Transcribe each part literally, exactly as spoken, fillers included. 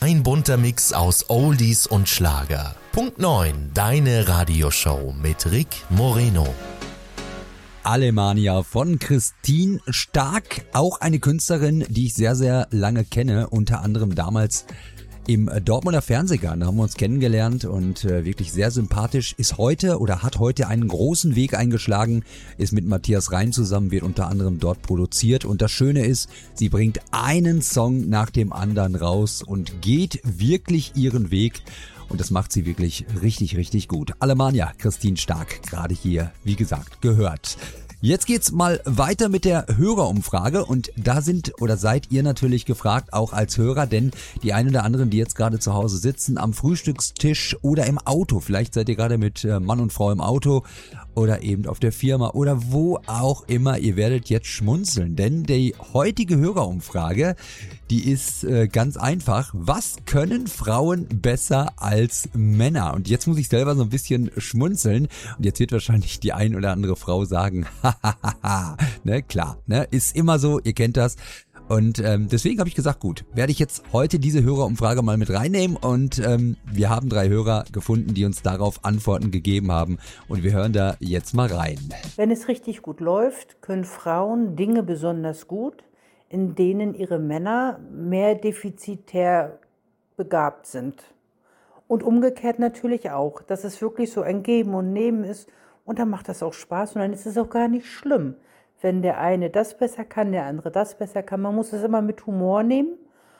Ein bunter Mix aus Oldies und Schlager. Punkt neun, deine Radioshow mit Rick Moreno. Alemannia von Christine Stark, auch eine Künstlerin, die ich sehr, sehr lange kenne, unter anderem damals im Dortmunder Fernsehgarten. Da haben wir uns kennengelernt und äh, wirklich sehr sympathisch. Ist heute oder hat heute einen großen Weg eingeschlagen, ist mit Matthias Reim zusammen, wird unter anderem dort produziert. Und das Schöne ist, sie bringt einen Song nach dem anderen raus und geht wirklich ihren Weg. Und das macht sie wirklich richtig, richtig gut. Alemannia, Christine Stark, gerade hier, wie gesagt, gehört. Jetzt geht's mal weiter mit der Hörerumfrage und da sind oder seid ihr natürlich gefragt, auch als Hörer, denn die einen oder anderen, die jetzt gerade zu Hause sitzen, am Frühstückstisch oder im Auto, vielleicht seid ihr gerade mit Mann und Frau im Auto oder eben auf der Firma oder wo auch immer, ihr werdet jetzt schmunzeln, denn die heutige Hörerumfrage, die ist äh, ganz einfach. Was können Frauen besser als Männer? Und jetzt muss ich selber so ein bisschen schmunzeln und jetzt wird wahrscheinlich die ein oder andere Frau sagen, hahaha, ne, klar, ne, ist immer so, ihr kennt das. Und ähm, deswegen habe ich gesagt, gut, werde ich jetzt heute diese Hörerumfrage mal mit reinnehmen und ähm, wir haben drei Hörer gefunden, die uns darauf Antworten gegeben haben und wir hören da jetzt mal rein. Wenn es richtig gut läuft, können Frauen Dinge besonders gut, in denen ihre Männer mehr defizitär begabt sind. Und umgekehrt natürlich auch, dass es wirklich so ein Geben und Nehmen ist und dann macht das auch Spaß und dann ist es auch gar nicht schlimm. Wenn der eine das besser kann, der andere das besser kann. Man muss es immer mit Humor nehmen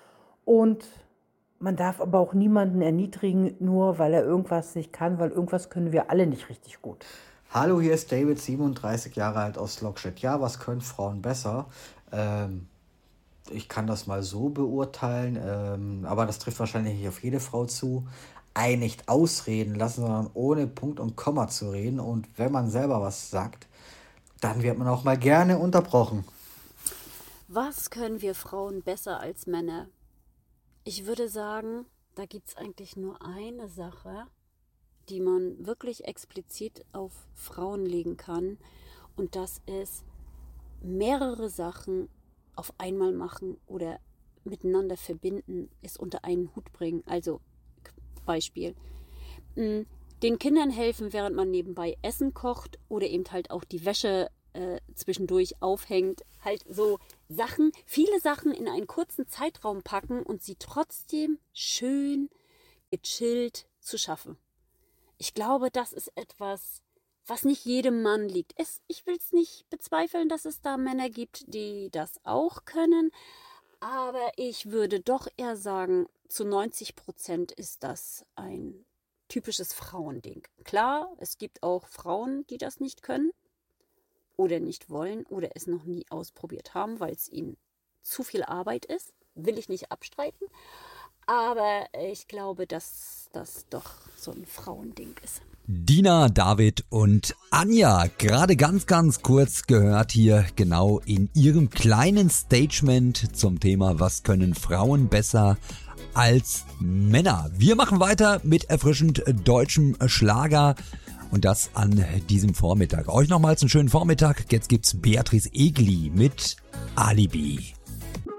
und man darf aber auch niemanden erniedrigen, nur weil er irgendwas nicht kann, weil irgendwas können wir alle nicht richtig gut. Hallo, hier ist David, siebenunddreißig Jahre alt aus Lokstedt. Ja, was können Frauen besser? Ähm, ich kann das mal so beurteilen, ähm, aber das trifft wahrscheinlich nicht auf jede Frau zu. Ein nicht ausreden lassen, sondern ohne Punkt und Komma zu reden. Und wenn man selber was sagt, dann wird man auch mal gerne unterbrochen. Was können wir Frauen besser als Männer? Ich würde sagen, da gibt es eigentlich nur eine Sache, die man wirklich explizit auf Frauen legen kann. Und das ist mehrere Sachen auf einmal machen oder miteinander verbinden, es unter einen Hut bringen. Also Beispiel. Den Kindern helfen, während man nebenbei Essen kocht oder eben halt auch die Wäsche äh, zwischendurch aufhängt. Halt so Sachen, viele Sachen in einen kurzen Zeitraum packen und sie trotzdem schön gechillt zu schaffen. Ich glaube, das ist etwas, was nicht jedem Mann liegt. Es, ich will es nicht bezweifeln, dass es da Männer gibt, die das auch können. Aber ich würde doch eher sagen, zu neunzig Prozent ist das ein typisches Frauending. Klar, es gibt auch Frauen, die das nicht können oder nicht wollen oder es noch nie ausprobiert haben, weil es ihnen zu viel Arbeit ist. Will ich nicht abstreiten. Aber ich glaube, dass das doch so ein Frauending ist. Dina, David und Anja, gerade ganz, ganz kurz gehört hier genau in ihrem kleinen Stagement zum Thema, was können Frauen besser als Männer. Wir machen weiter mit erfrischend deutschem Schlager und das an diesem Vormittag. Euch nochmals einen schönen Vormittag. Jetzt gibt's Beatrice Egli mit Alibi.